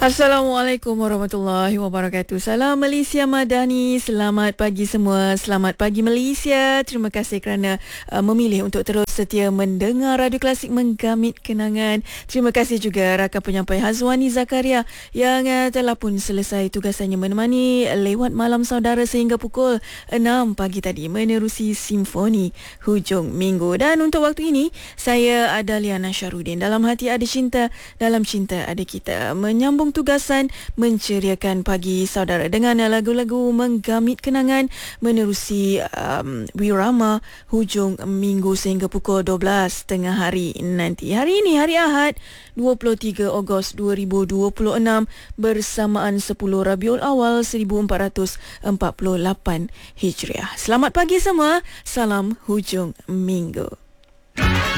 Assalamualaikum warahmatullahi wabarakatuh. Salam Malaysia Madani. Selamat pagi semua. Selamat pagi Malaysia. Terima kasih kerana memilih untuk terus setia mendengar Radio Klasik Menggamit Kenangan. Terima kasih juga rakan penyampai Hazwani Zakaria yang telah pun selesai tugasannya menemani lewat malam saudara sehingga pukul 6 pagi tadi menerusi Simfoni Hujung Minggu. Dan untuk waktu ini, saya Adaliana Syarudin. Dalam hati ada cinta, dalam cinta ada kita. Menyambung tugasan menceriakan pagi saudara dengan lagu-lagu menggamit kenangan menerusi Wirama Hujung Minggu sehingga pukul 12 tengah hari nanti. Hari ini hari Ahad 23 Ogos 2026 bersamaan 10 Rabiul Awal 1448 Hijriah. Selamat pagi semua. Salam Hujung Minggu.